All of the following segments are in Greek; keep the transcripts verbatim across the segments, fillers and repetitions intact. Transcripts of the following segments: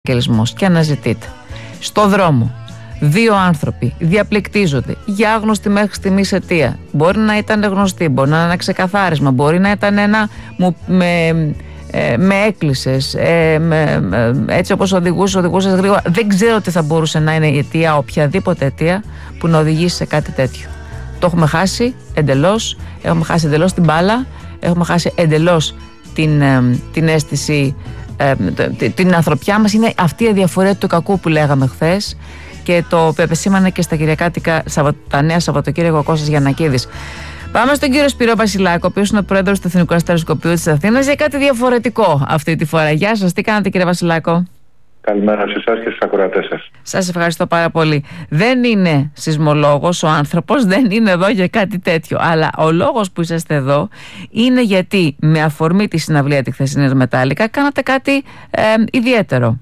και αναζητείτε. Στο δρόμο δύο άνθρωποι διαπληκτίζονται για άγνωστη μέχρι στιγμής αιτία. Μπορεί να ήταν γνωστή, μπορεί να είναι ένα ξεκαθάρισμα, μπορεί να ήταν ένα μου, με, ε, με έκλεισες, ε, με, με, έτσι όπως οδηγούσες, οδηγούσες γρήγορα. Δεν ξέρω τι θα μπορούσε να είναι η αιτία, οποιαδήποτε αιτία που να οδηγήσει σε κάτι τέτοιο. Το έχουμε χάσει εντελώς, έχουμε χάσει εντελώς την μπάλα, έχουμε χάσει εντελώς την, ε, την αίσθηση, ε, την ανθρωπιά μας. Είναι αυτή η διαφορά του κακού που λέγαμε χθες και το επεσήμανε και στα κυριακάτικα, τα νέα Σαββατοκύριακο ο Κώστας Γιαννακίδης. Πάμε στον κύριο Σπύρο Βασιλάκο, ο οποίος είναι πρόεδρος του Εθνικού Αστεροσκοπείου της Αθήνας, για κάτι διαφορετικό αυτή τη φορά. Γεια σας, τι κάνετε κύριε Βασιλάκο? Καλημέρα σε εσάς και στους ακροατές σας. Σας ευχαριστώ πάρα πολύ. Δεν είναι σεισμολόγος ο άνθρωπος, δεν είναι εδώ για κάτι τέτοιο. Αλλά ο λόγος που είσαστε εδώ είναι γιατί με αφορμή τη συναυλία τη χθεσινή Μετάλλικα κάνατε κάτι ε, ιδιαίτερο.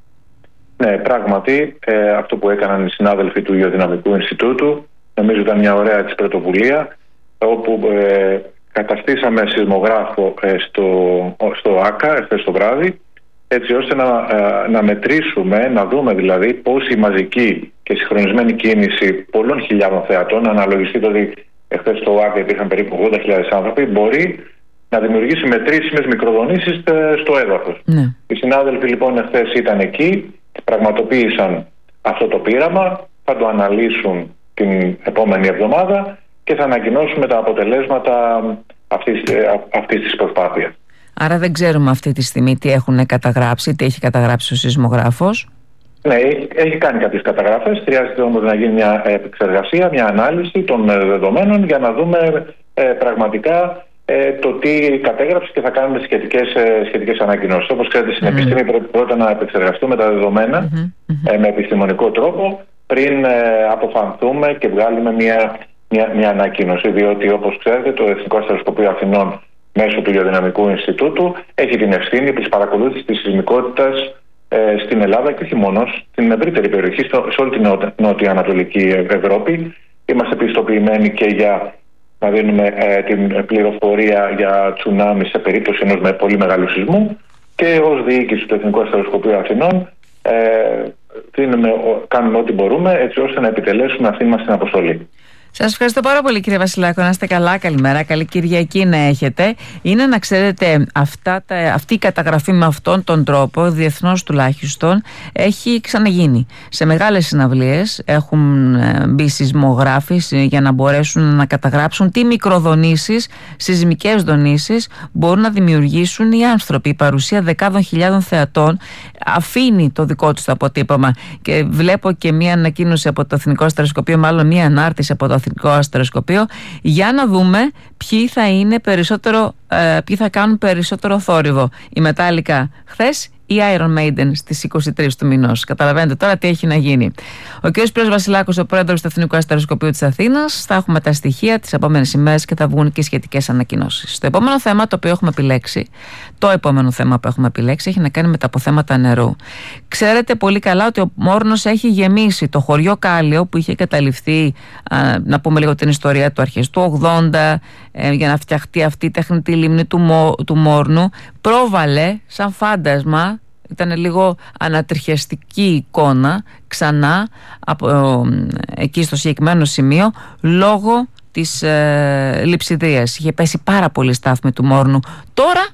Ναι, πράγματι, ε, αυτό που έκαναν οι συνάδελφοι του Γεωδυναμικού Ινστιτούτου, νομίζω ήταν μια ωραία της πρωτοβουλία, όπου ε, καταστήσαμε σεισμογράφο ε, στο, στο ΆΚΑ εχθές το βράδυ, έτσι ώστε να, να μετρήσουμε, να δούμε δηλαδή πώς η μαζική και συγχρονισμένη κίνηση πολλών χιλιάδων θεατών, αναλογιστείτε ότι εχθές στο ΆΚΑ υπήρχαν περίπου ογδόντα χιλιάδες άνθρωποι, μπορεί να δημιουργήσει μετρήσιμες μικροδονήσεις στο έδαφος. Ναι. Οι συνάδελφοι λοιπόν εχθές ήταν εκεί, πραγματοποίησαν αυτό το πείραμα, θα το αναλύσουν την επόμενη εβδομάδα και θα ανακοινώσουμε τα αποτελέσματα αυτής, αυτής της προσπάθειας. Άρα δεν ξέρουμε αυτή τη στιγμή τι έχουν καταγράψει, τι έχει καταγράψει ο σεισμογράφος. Ναι, έχει, έχει κάνει κάποιες καταγραφές. Χρειάζεται όμως να γίνει μια επεξεργασία, μια ανάλυση των δεδομένων για να δούμε ε, πραγματικά ε, το τι κατέγραψε και θα κάνουμε σχετικές, ε, σχετικές ανακοινώσεις. Όπως ξέρετε, στην mm. επιστήμη πρέπει πρώτα να επεξεργαστούμε τα δεδομένα mm-hmm. ε, με επιστημονικό τρόπο πριν ε, αποφανθούμε και βγάλουμε μια, μια, μια ανακοίνωση. Διότι, όπως ξέρετε, το Εθνικό Αστεροσκοπείο Αθηνών μέσω του Γεωδυναμικού Ινστιτούτου έχει την ευθύνη της παρακολούθησης της σεισμικότητας ε, στην Ελλάδα και όχι μόνο στην ευρύτερη περιοχή, στο, σε όλη την νότιο-ανατολική Ευρώπη. Είμαστε πιστοποιημένοι και για να δίνουμε ε, την πληροφορία για τσουνάμι σε περίπτωση ενός με πολύ μεγάλου σεισμού και ως διοίκηση του Εθνικού Αστεροσκοπείου Αθηνών ε, δίνουμε, κάνουμε ό,τι μπορούμε έτσι ώστε να επιτελέσουμε αυτή μας την αποστολή. Σας ευχαριστώ πάρα πολύ κύριε Βασιλάκο, να είστε καλά, καλημέρα, καλή Κυριακή να έχετε. Είναι να ξέρετε αυτά τα, αυτή η καταγραφή με αυτόν τον τρόπο, διεθνώς τουλάχιστον, έχει ξαναγίνει. Σε μεγάλες συναυλίες έχουν μπει σεισμογράφοι για να μπορέσουν να καταγράψουν τι μικροδονήσεις, σεισμικές δονήσεις μπορούν να δημιουργήσουν οι άνθρωποι. Η παρουσία δεκάδων χιλιάδων θεατών αφήνει το δικό τους το αποτύπωμα και βλέπω και μία ανακοίνωση από το Εθνικό Αστεροσκοπείο, μάλλον μία ανάρτηση από το Εθνικό Αστεροσκοπείο, για να δούμε ποιοι θα είναι περισσότερο, ε, ποιοι θα κάνουν περισσότερο θόρυβο. Η Μετάλλικα χθες, η Iron Maiden στις είκοσι τρεις του μηνός. Καταλαβαίνετε τώρα τι έχει να γίνει. Ο κ. Σπύρος Βασιλάκος, ο πρόεδρος του Εθνικού Αστεροσκοπείου της Αθήνας, θα έχουμε τα στοιχεία τις επόμενες ημέρες και θα βγουν και σχετικές ανακοινώσεις. Το επόμενο θέμα το οποίο έχουμε επιλέξει, το επόμενο θέμα που έχουμε επιλέξει έχει να κάνει με τα αποθέματα νερού. Ξέρετε πολύ καλά ότι ο Μόρνος έχει γεμίσει. Το χωριό Κάλιο που είχε καταληφθεί, α, να πούμε λίγο την ιστορία του αρχές του ογδόντα, ε, για να φτιαχτεί αυτή η τεχνητή λίμνη του, Μο, του Μόρνου, πρόβαλε σαν φάντασμα. Ήταν λίγο ανατριχιαστική εικόνα ξανά από, ε, εκεί στο συγκεκριμένο σημείο λόγω της ε, λειψιδρίας. Είχε πέσει πάρα πολύ στάθμη του Μόρνου. Τώρα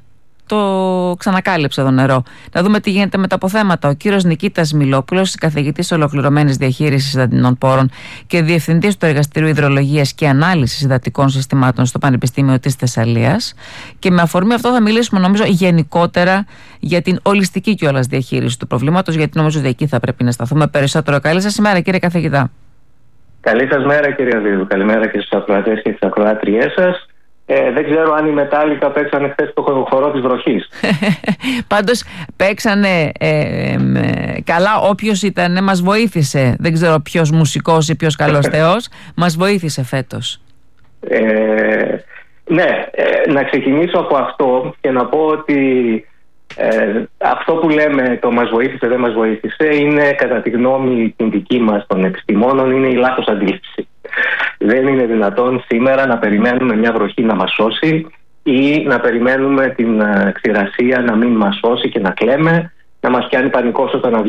το ξανακάλυψε το νερό. Να δούμε τι γίνεται με τα αποθέματα. Ο κύριος Νικήτας Μιλόπουλος, καθηγητής ολοκληρωμένης διαχείρισης υδατινών πόρων και διευθυντής του Εργαστηρίου Υδρολογίας και Ανάλυσης Υδατικών Συστημάτων στο Πανεπιστήμιο της Θεσσαλίας. Και με αφορμή αυτό θα μιλήσουμε, νομίζω, γενικότερα για την ολιστική κιόλας διαχείριση του προβλήματος, γιατί νομίζω ότι εκεί θα πρέπει να σταθούμε περισσότερο. Καλή σας ημέρα, κύριε καθηγητά. Καλή σας μέρα, κύριε Αδίδου. Καλημέρα και στους ακροατές και στις ακροάτριές σας. Ε, δεν ξέρω αν οι Μετάλλικα παίξανε χθες το χορό της βροχής. Πάντως παίξανε ε, ε, ε, καλά, όποιος ήταν, μας βοήθησε. Δεν ξέρω ποιος μουσικός ή ποιος καλός θεός μας βοήθησε φέτος. Ε, ναι, ε, να ξεκινήσω από αυτό και να πω ότι ε, αυτό που λέμε το μας βοήθησε, δεν μας βοήθησε, είναι κατά τη γνώμη την δική μας των επιστημόνων, είναι η λάθος αντίληψη. Δεν είναι δυνατόν σήμερα να περιμένουμε μια βροχή να μας σώσει ή να περιμένουμε την ξηρασία να μην μας σώσει και να κλαίμε να μας πιάνει πανικός όταν